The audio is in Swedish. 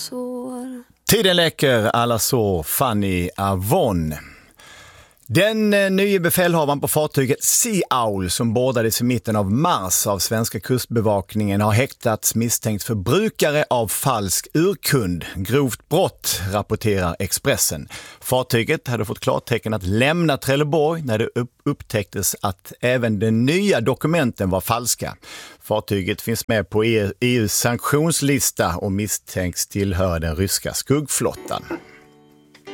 sår. Tiden läker alla sår, Fanny Avon. Den nya befälhavaren på fartyget Sea Owl som bordades i mitten av mars av svenska kustbevakningen har häktats misstänkt för brukare av falsk urkund. Grovt brott, rapporterar Expressen. Fartyget hade fått klartecken att lämna Trelleborg när det upptäcktes att även de nya dokumenten var falska. Fartyget finns med på EUs sanktionslista och misstänks tillhöra den ryska skuggflottan.